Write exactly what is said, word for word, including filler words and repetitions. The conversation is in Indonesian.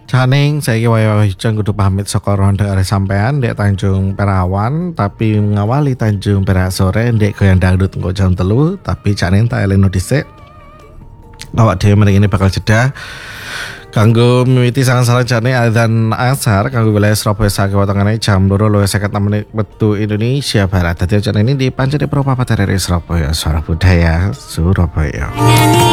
Caning saiki waya hujan kudu pamit saka ronde arek sampean ndek Tanjung Perawan, tapi ngawali Tanjung Perak sore ndek goyang dangdut engko jam telu, tapi Caning tak eleno dhisik. Awak dhewe mriki ini bakal jeda kanggo miwiti sangan-sangan jane adzan asar kanggo wilayah Surabaya saiki wetengane jam dua luwih seket enam menit wektu Indonesia Barat. Dadi acara ini dipanceni pro papat R R I Surabaya, Suara Budaya Surabaya.